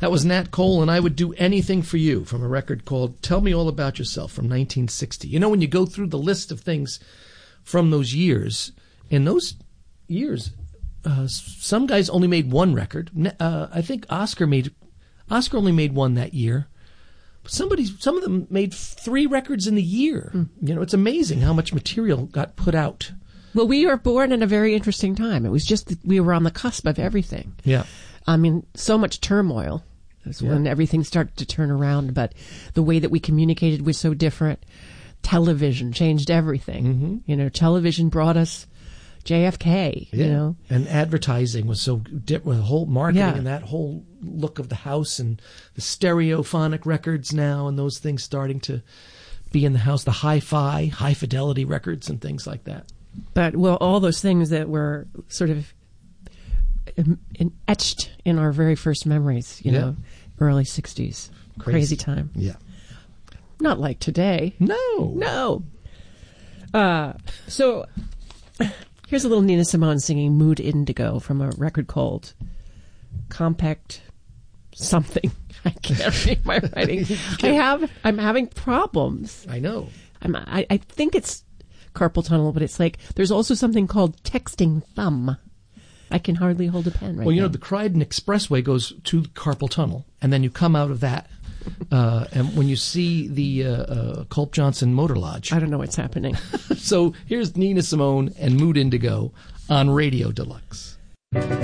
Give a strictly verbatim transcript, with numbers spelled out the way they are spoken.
That was Nat Cole and I Would Do Anything for You from a record called Tell Me All About Yourself from nineteen sixty. You know, when you go through the list of things from those years, in those years, uh, some guys only made one record. Uh, I think Oscar made, Oscar only made one that year. But somebody, some of them made three records in the year. Mm. You know, it's amazing how much material got put out. Well, we were born in a very interesting time. It was just that we were on the cusp of everything. Yeah. I mean, so much turmoil. That's yeah. when everything started to turn around, but the way that we communicated was so different. Television changed everything. Mm-hmm. You know, television brought us J F K, yeah. you know. And advertising was so different. The whole marketing yeah. and that whole look of the house and the stereophonic records now and those things starting to be in the house, the hi-fi, high-fidelity records and things like that. But, well, all those things that were sort of in, in, etched in our very first memories, you yeah. know, early sixties. Crazy. Crazy time. Yeah. Not like today. No. No. Uh, so here's a little Nina Simone singing Mood Indigo from a record called Compact something. I can't read my writing. I have, I'm having problems. I know. I'm, I, I think it's carpal tunnel, but it's like, there's also something called texting thumb. I can hardly hold a pen right now. Well, you now. know, the Croydon Expressway goes to the carpal tunnel, and then you come out of that. Uh, and when you see the uh, uh, Culp Johnson Motor Lodge. I don't know what's happening. So here's Nina Simone and Mood Indigo on Radio Deluxe.